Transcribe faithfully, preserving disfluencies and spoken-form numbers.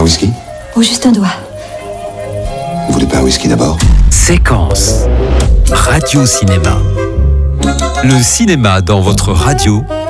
un whisky? Oh, juste un doigt. Vous voulez pas un whisky d'abord? Séquence Radio Cinéma. Le cinéma dans votre radio